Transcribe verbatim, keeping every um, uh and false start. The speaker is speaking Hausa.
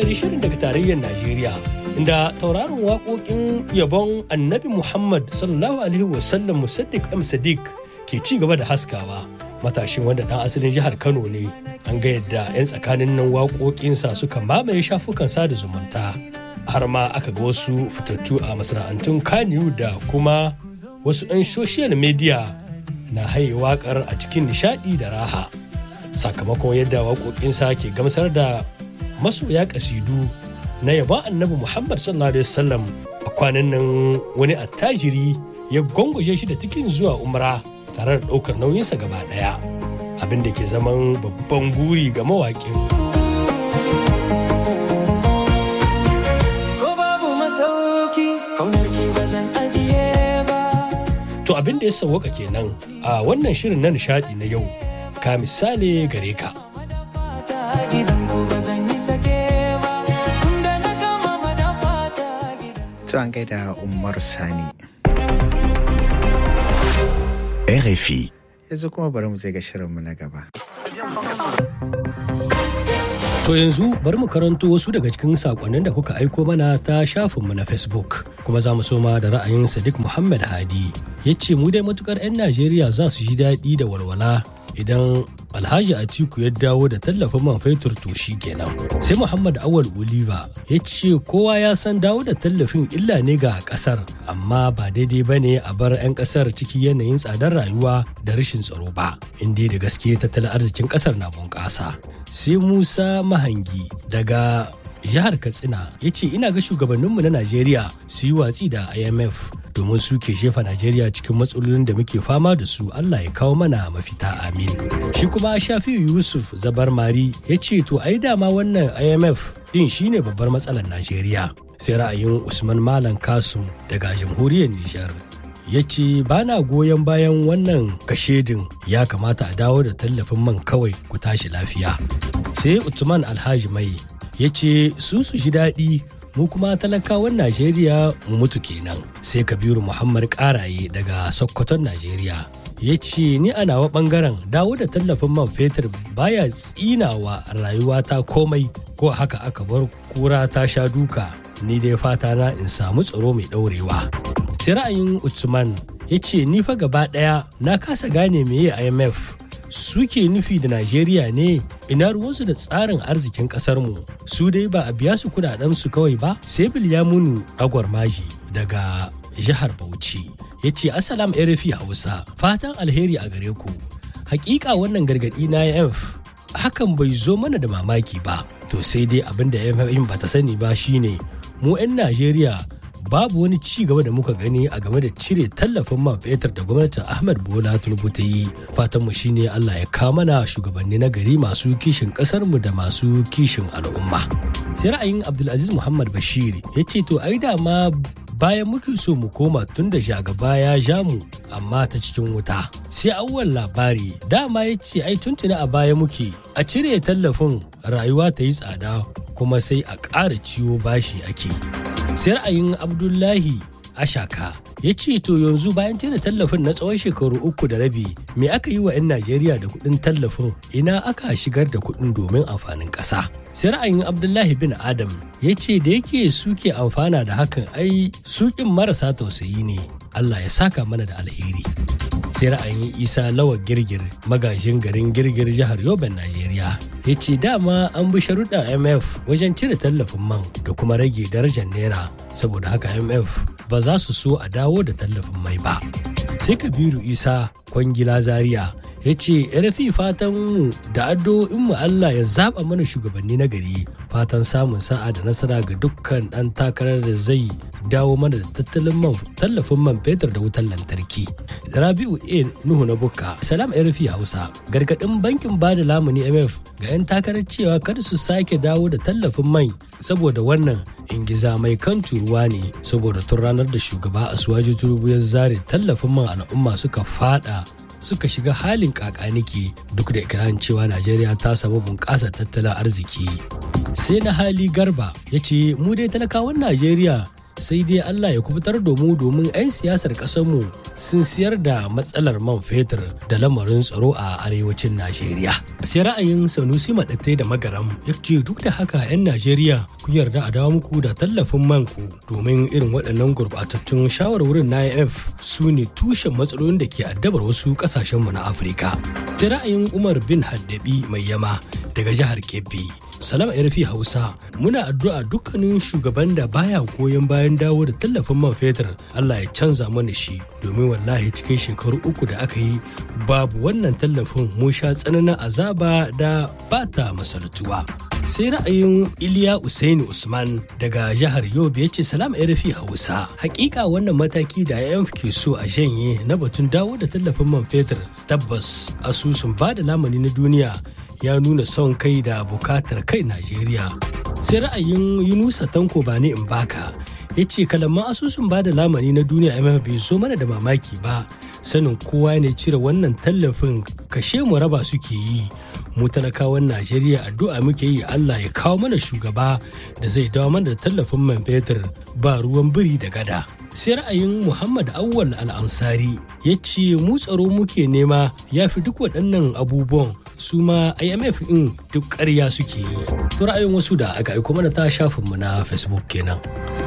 karkare shirin daga tarayyar Najeriya inda tauraron waƙoƙin yabon Annabi Muhammad sallallahu alaihi wasallam Musaddiq M Sadiq ke ci gaba da haskawa. Matashin wanda ɗan asalin jihar Kano ne, an ga yadda 'yan tsakanin nan waƙoƙinsa suka mamaye shafukan sada zumunta. Har ma aka ga wasu fitattu a masana'antun Kaniyu da kuma wasu 'yan social media na haye waƙar a cikin nishaɗi da raha. Sakamakon yadda waƙoƙinsa ke gamsar da masoya ƙasidu na yabon Annabi Muhammad sallallahu alaihi wasallam, a kwanan nan wani attajiri ya gwangwaje shi da tikin zuwa umra tare da ɗaukar nauyinsa gaba ɗaya, abin da ke zaman babban guri ga mawaƙin. To abin da ya sauwaka kenan a wannan shirin na nishaɗi na yau, ka misali gare ka. To an gaida Umar Sani. R F I. Yanzu kuma bari mu je ga shirinmu na gaba. To yanzu bari mu karanto wasu daga cikin sakonnin da kuka aiko mana ta shafinmu na Facebook. Kuma za mu soma da ra'ayin Sadiq Muhammad Hadi. Ya ce mu dai matukar 'yan Najeriya za su ji daɗi da walwala idan Alhaji Atiku ya dawo da tallafin man fetur to shi kenan. Sai Muhammad Awal Oliva ya ce kowa ya san dawo da tallafin illa ne ga kasar, amma ba daidai ba ne a bar 'yan kasar ciki yanayin tsadar rayuwa da rashin tsaro ba, inda da gaske tattalin arzikin kasar na bunƙasa. Sai Musa Mahangi daga jihar Katsina ya ce ina ga shugabanninmu na Najeriya su yi watsi da I M F domin su ke jefa Najeriya cikin matsalolin da muke fama da su. Allah ya kawo mana mafita, amin. Shi kuma Shafi'u Yusuf Zabarmari ya ce to ai dama wannan I M F din shine babbar matsalar Najeriya. Sai ra'ayin Usman Malam Kasum daga jamhuriyar Nijar ya ce ba na goyon bayan wannan kashedin, ya kamata a dawo da tallafin man kawai ku tashi lafiya. Sai Utman Alhaji Mai ya ce su su ji daɗi mu kuma talakawan Najeriya mu mutu kenan. Sai Kabiru Muhammad Karaye daga Sokoton Najeriya ya ce ni a nawa bangaren dawo da tallafin man fetur baya tsinawa rayuwa ta komai, ko haka aka bar kura ta sha duka, ni dai fata na in samu tsaro mai ɗaurewa. Sai ra'ayin Usman ya ce ni fa gaba ɗaya na kasa gane meye I M F suke nufi da Najeriya ne, ina ruwansu da tsarin arzikin ƙasarmu, su dai ba a biya su kudadensu kawai ba. Sai Bilyamunu Agwarmaji daga jihar Bauchi ya ce Assalam R F I Hausa, fatan alheri a gare ku. Hakika wannan gargaɗi na I M F hakan bai zo mana da mamaki ba, to sai dai abin da I M F ba ta sani ba shine mu 'yan Najeriya babu wani ci gaba da muka gani a game da cire tallafin man fetur da gwamnatin Ahmed Bola Tinubu ta yi. Fatan mu shine Allah ya kawo mana shugabanni na gari masu kishin kasar mu da masu kishin al'umma. Sai ra'ayin Abdulaziz Muhammad Bashir ya ce to ai dama bayan muke so mu koma tun da shagaba ya ja mu amma ta cikin wuta. Sai Awwal Labari dama ya ce ai tuntuna a baya muke a cire tallafin rayuwa ta yi tsada kuma sai a ƙara ciwo bashi ake. Sai ra'ayin Abdullahi Ashaka ya ce to yanzu bayan cire tallafin na tsawon shekaru uku da rabi me aka yi wa 'yan Najeriya da kuɗin tallafin, ina aka shigar da kuɗin domin amfanin ƙasa. Sai ra'ayin Abdullahi bin Adam ya ce da yake suke amfana da hakan ai suƙin marasa tausayi ne, Allah ya saka mana da alheri. Sai ra'ayin Isa Lawa Girgir magajin garin Girgir jihar Yoben Najeriya ya ce dama an bi sharuɗan I M F wajen cire tallafin man da kuma rage darajar naira, saboda haka I M F ba za su so a dawo da tallafin mai ba. Sai Kabiru Isa Kwangila Zaria ya ce R F I fatan mu da addu'o'in mu Allah ya zaba mana shugabanni na gari, fatan samun sa'a da nasara ga dukkan ɗan takarar da zai dawo mana da tattalin man tallafin man fetur da wutar lantarki. Rabi'u A Nuhu na Bukka, Salam R F I Hausa, gargadin bankin bada lamuni I M F ga 'yan takarar cewa kada su sake dawo da tallafin mai, saboda wannan ingiza mai kan turuwa ne, saboda tun ranar da shugaba Asuwaju Tinubu ya zare tallafin man al'umma suka fada suka shiga halin kakaniki duk da ikirarin cewa Najeriya ta samu bunƙasa tattalin arziki. Sai na hali Garba ya ce mu dai talakawan Najeriya sai dai Allah ya kubutar da mu domin 'yan siyasar ƙasarmu sun siyar da matsalar man fetur da lamarin tsaro a arewacin Najeriya. Sai ra'ayin Sanusi Maɗattai da Magaram ya ce duk da haka 'yan Najeriya ku yarda a dawo muku da tallafin man ku domin irin waɗannan gurɓatattun shawarwarin na I M F su ne tushen matsalolin da ke addabar wasu ƙasashenmu na Afirka. Sai ra'ayin Umar bin Haddabi mai yama daga jihar Kebbi. Salama Yarfi Hausa, muna addu'a dukkanin shugaban da baya goyon bayan dawo da tallafin man fetur Allah ya canza mana shi domin wallahi cikin shekaru uku da aka yi babu wannan tallafin mun sha tsananin azaba da bata masaltuwa. Sai ra'ayin Iliya Usaini Usman daga jihar Yobe ya ce Salama Yarfi Hausa, hakika wannan mataki da I M F ke so a janye na batun dawo da tallafin man fetur tabbas asusun ba da lamani na duniya ya nuna son kai da bukatar kai Najeriya. Sai ra'ayin Yunusa Tanko Bani Mbaka ya ce kalaman asusun ba da lamani na duniya I M F bai zo mana da mamaki ba, sanin kowa ne cire wannan tallafin kashe mu raba suke yi. Mu talakawan Najeriya addu'a muke yi Allah ya kawo mana shugaba da zai dawo mana da tallafin man fetur ba ruwan biri da gada. Sai ra'ayin Muhammad Awwal Al-Ansari ya ce mu tsaro muke nema ya fi duk waɗannan abubuwan su ma I M F in duk ƙarya suke yi. To ra'ayin wasu da aka aiko mana ta shafinmu na Facebook kenan.